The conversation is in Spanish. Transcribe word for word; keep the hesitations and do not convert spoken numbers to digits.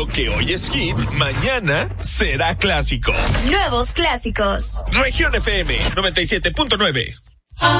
Lo que hoy es hit, mañana será clásico. Nuevos clásicos. Región F M noventa y siete punto nueve.